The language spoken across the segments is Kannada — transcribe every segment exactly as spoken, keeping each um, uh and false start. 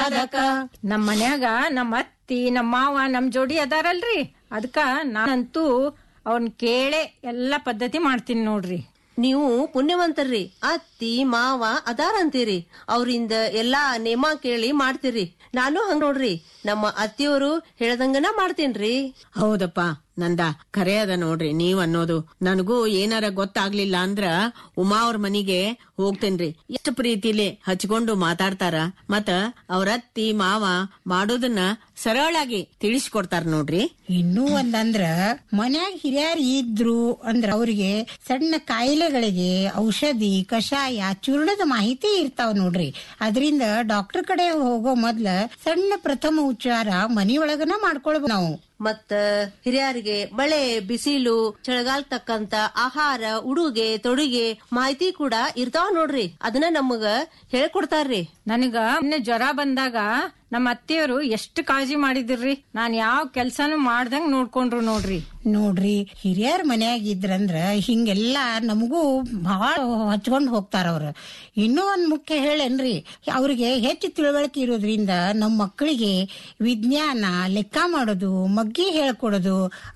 ಅದಕ್ಕ. ನಮ್ ಮನ್ಯಾಗ ನಮ್ ಅತ್ತಿ ನಮ್ ಮಾವ ನಮ್ ಜೋಡಿ ಅದಾರಲ್ರಿ, ಅದಕ್ಕ ನಾನಂತೂ ಅವ್ನ್ ಕೇಳೆ ಎಲ್ಲಾ ಪದ್ಧತಿ ಮಾಡ್ತೀನಿ ನೋಡ್ರಿ. ನೀವು ಪುಣ್ಯವಂತರ್ರಿ, ಅತ್ತಿ ಮಾವ ಅದಾರಂತೀರಿ, ಅವ್ರಿಂದ ಎಲ್ಲಾ ನೇಮ ಕೇಳಿ ಮಾಡ್ತೀರಿ. ನಾನು ಹಂಗ ನೋಡ್ರಿ, ನಮ್ಮ ಅತ್ತಿಯವರು ಹೇಳ್ದಂಗನ ಮಾಡ್ತೀನ್ರಿ. ಹೌದಪ್ಪ ನಂದ, ಖರೆ ಅದ ನೋಡ್ರಿ ನೀವ್ ಅನ್ನೋದು. ನನಗೂ ಏನಾರ ಗೊತ್ತಾಗ್ಲಿಲ್ಲ ಅಂದ್ರ ಉಮಾ ಅವ್ರ ಮನಿಗೆ ಹೋಗ್ತೇನ್ರಿ. ಎಷ್ಟು ಪ್ರೀತಿಲಿ ಹಚ್ಕೊಂಡು ಮಾತಾಡ್ತಾರ, ಮತ್ತ ಅವ್ರ ಅತ್ತಿ ಮಾವ ಮಾಡೋದನ್ನ ಸರಳಾಗಿ ತಿಳಿಸ್ಕೊಡ್ತಾರ ನೋಡ್ರಿ. ಇನ್ನೂ ಒಂದಂದ್ರ ಮನ್ಯಾಗ ಹಿರಿಯರ್ ಇದ್ರು ಅಂದ್ರ ಅವ್ರಿಗೆ ಸಣ್ಣ ಕಾಯಿಲೆಗಳಿಗೆ ಔಷಧಿ ಕಷಾಯ ಚೂರ್ಣದ ಮಾಹಿತಿ ಇರ್ತಾವ ನೋಡ್ರಿ. ಅದರಿಂದ ಡಾಕ್ಟರ್ ಕಡೆ ಹೋಗೋ ಮೊದ್ಲ ಸಣ್ಣ ಪ್ರಥಮ ಉಪಚಾರ ಮನಿಯೊಳಗನ ಮಾಡ್ಕೊಳ್ಬೇಕು ನಾವು. ಮತ್ತ ಹಿರಿಯರಿಗೆ ಬಳೆ ಬಿಸಿಲು ಚಳಿಗಾಲ ತಕ್ಕಂತ ಆಹಾರ ಉಡುಗೆ ತೊಡುಗೆ ಮಾಹಿತಿ ಕೂಡ ಇರ್ತಾವ ನೋಡ್ರಿ. ಅದನ್ನ ನಮಗ ಹೇಳ್ಕೊಡ್ತಾರ್ರಿ. ನನಗ ಜ್ವರ ಬಂದಾಗ ನಮ್ಮ ಅತ್ತೆಯವರು ಎಷ್ಟು ಕಾಳಜಿ ಮಾಡಿದಿರ್ರಿ. ನಾನ್ ಯಾವ ಕೆಲ್ಸಾನು ಮಾಡ್ದಂಗ್ ನೋಡ್ಕೊಂಡ್ರು ನೋಡ್ರಿ. ನೋಡ್ರಿ ಹಿರಿಯರ್ ಮನ್ಯಾಗ ಇದ್ರಂದ್ರ ಹಿಂಗೆಲ್ಲಾ ನಮಗೂ ಬಹಳ ಹಚ್ಕೊಂಡ್ ಹೋಗ್ತಾರ ಅವ್ರ. ಇನ್ನೂ ಒಂದ್ ಮುಖ್ಯ ಹೇಳೇನ್ರಿ, ಅವ್ರಿಗೆ ಹೆಚ್ಚು ತಿಳುವಳಿಕೆ ಇರೋದ್ರಿಂದ ನಮ್ಮ ಮಕ್ಕಳಿಗೆ ವಿಜ್ಞಾನ, ಲೆಕ್ಕ ಮಾಡೋದು, ಮಗ್ಗಿ ಹೇಳ್ಕೊಡೋದು,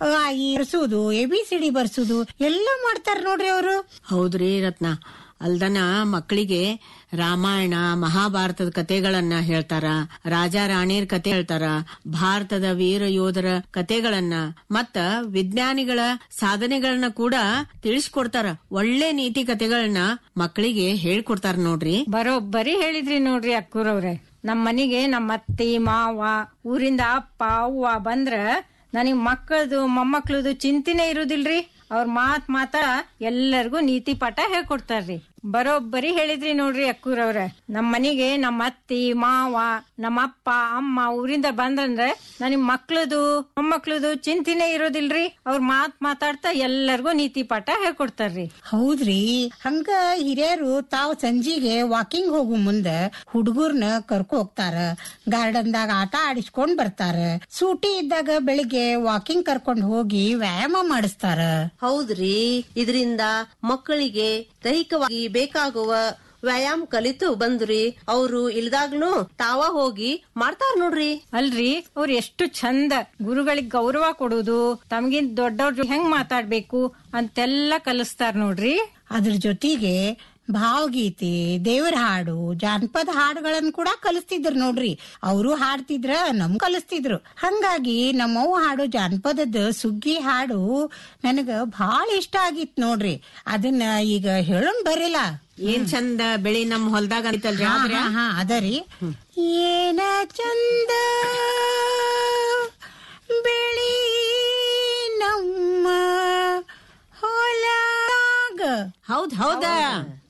ಈ ಬರ್ಸೋದು, ಎ ಬಿ ಸಿ ಡಿ ಬರ್ಸೋದು ಎಲ್ಲ ಮಾಡ್ತಾರ ನೋಡ್ರಿ ಅವರು. ಹೌದ್ರಿ ರತ್ನ. ಅಲ್ದನ ಮಕ್ಕಳಿಗೆ ರಾಮಾಯಣ ಮಹಾಭಾರತದ ಕತೆಗಳನ್ನ ಹೇಳ್ತಾರ, ರಾಜ ರಾಣಿಯರ್ ಕತೆ ಹೇಳ್ತಾರ, ಭಾರತದ ವೀರ ಯೋಧರ ಕತೆಗಳನ್ನ ಮತ್ತ ವಿಜ್ಞಾನಿಗಳ ಸಾಧನೆಗಳನ್ನ ಕೂಡ ತಿಳಿಸ್ಕೊಡ್ತಾರ. ಒಳ್ಳೆ ನೀತಿ ಕತೆಗಳನ್ನ ಮಕ್ಕಳಿಗೆ ಹೇಳ್ಕೊಡ್ತಾರ ನೋಡ್ರಿ. ಬರೋಬ್ಬರಿ ಹೇಳಿದ್ರಿ ನೋಡ್ರಿ ಅಕ್ಕೂರವ್ರೆ. ನಮ್ ಮನಿಗೆ ನಮ್ಮ ಅತ್ತಿ ಮಾವ ಊರಿಂದ ಅಪ್ಪ ಅವ್ವ ಬಂದ್ರ ನನಗ್ ಮಕ್ಕಳದು ಮೊಮ್ಮಕ್ಳದು ಚಿಂತಿನೇ ಇರುದಿಲ್ರಿ. ಅವ್ರ ಮಾತ್ ಮಾತ ಎಲ್ಲರಿಗೂ ನೀತಿ ಪಾಠ ಹೇಳ್ಕೊಡ್ತಾರ್ರಿ. ಬರೋಬ್ಬರಿ ಹೇಳಿದ್ರಿ ನೋಡ್ರಿ ಅಕ್ಕೂರವ್ರ. ನಮ್ ಮನಿಗೆ ನಮ್ಮ ಅತ್ತಿ ಮಾವ ನಮ್ಮ ಅಪ್ಪ ಅಮ್ಮ ಊರಿಂದ ಬಂದ್ರಂದ್ರೆ ನನಗ್ ಮಕ್ಳದು ಮೊಮ್ಮಕ್ಳದು ಚಿಂತಿನೇ ಇರೋದಿಲ್ರಿ. ಅವ್ರ ಮಾತ್ ಮಾತಾಡ್ತಾ ಎಲ್ಲರಿಗೂ ನೀತಿ ಪಾಠ ಹೇಳ್ಕೊಡ್ತಾರ್ರಿ. ಹೌದ್ರಿ, ಹಂಗ ಹಿರಿಯರು ತಾವ್ ಸಂಜಿಗೆ ವಾಕಿಂಗ್ ಹೋಗು ಮುಂದ ಹುಡುಗರ್ನ ಕರ್ಕೊ ಹೋಗ್ತಾರ, ಗಾರ್ಡನ್ದಾಗ ಆಟ ಆಡಿಸ್ಕೊಂಡ್ ಬರ್ತಾರ. ಸೂಟಿ ಇದ್ದಾಗ ಬೆಳಿಗ್ಗೆ ವಾಕಿಂಗ್ ಕರ್ಕೊಂಡ್ ಹೋಗಿ ವ್ಯಾಯಾಮ ಮಾಡಿಸ್ತಾರ. ಹೌದ್ರಿ, ಇದರಿಂದ ಮಕ್ಕಳಿಗೆ ದೈಹಿಕವಾಗಿ ಬೇಕಾಗುವ ವ್ಯಾಯಾಮ ಕಲಿತು ಬಂದ್ರಿ. ಅವ್ರು ಇಲ್ದಾಗ್ನು ತಾವ ಹೋಗಿ ಮಾಡ್ತಾರ ನೋಡ್ರಿ. ಅಲ್ರಿ, ಅವ್ರ ಎಷ್ಟು ಚಂದ ಗುರುಗಳಿಗೆ ಗೌರವ ಕೊಡುದು, ತಮ್ಗಿಂತ ದೊಡ್ಡವ್ರ ಹೆಂಗ್ ಮಾತಾಡ್ಬೇಕು ಅಂತೆಲ್ಲಾ ಕಲಿಸ್ತಾರ ನೋಡ್ರಿ. ಅದ್ರ ಜೊತೆಗೆ ಭಾವಗೀತೆ, ದೇವರ ಹಾಡು, ಜಾನಪದ ಹಾಡುಗಳನ್ನ ಕೂಡ ಕಲಿಸ್ತಿದ್ರು ನೋಡ್ರಿ. ಅವರು ಹಾಡ್ತಿದ್ರ ನಮ್ ಕಲಿಸ್ತಿದ್ರು. ಹಂಗಾಗಿ ನಮ್ಮವ್ವ ಹಾಡು ಜಾನಪದದ ಸುಗ್ಗಿ ಹಾಡು ನನಗ ಬಹಳ ಇಷ್ಟ ಆಗಿತ್ ನೋಡ್ರಿ. ಅದನ್ನ ಈಗ ಹೇಳೋನ್ ಬರಿಲ್ಲ. ಏನ್ ಚಂದ ಬೆಳಿ ನಮ್ ಹೊಲ್ದಾಗ ಅಂತಲ್ರಿ. ಹಾ ಅದರಿ, ಏನ ಚಂದ ಬೆಳಿ ನಮ್ಮ ಹೊಲದಾಗ. ಹೌದ್ ಹೌದಾ